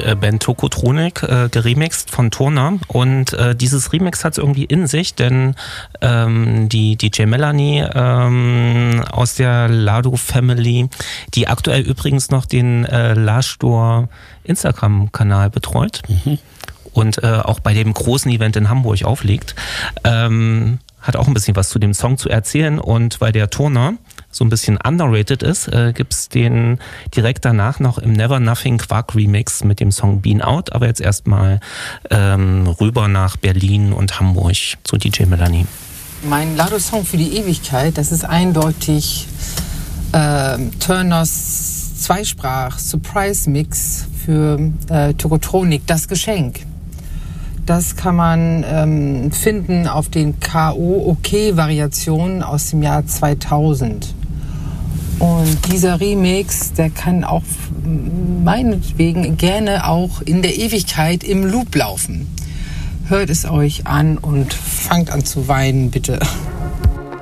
Band Tokotronik, geremixt von Turner. Und dieses Remix hat es irgendwie in sich, denn die DJ Melanie aus der Lado Family, die aktuell übrigens noch den Lashdoor Instagram-Kanal betreut und auch bei dem großen Event in Hamburg auflegt, hat auch ein bisschen was zu dem Song zu erzählen. Und weil der Turner so ein bisschen underrated ist, gibt's den direkt danach noch im Never Nothing Quark Remix mit dem Song Bean Out. Aber jetzt erstmal rüber nach Berlin und Hamburg zu DJ Melanie. Mein Lado-Song für die Ewigkeit, das ist eindeutig Turners Zweisprach-Surprise-Mix für Tokotronik, das Geschenk. Das kann man finden auf den K.O.-OK-Variationen aus dem Jahr 2000. Und dieser Remix, der kann auch meinetwegen gerne auch in der Ewigkeit im Loop laufen. Hört es euch an und fangt an zu weinen, bitte.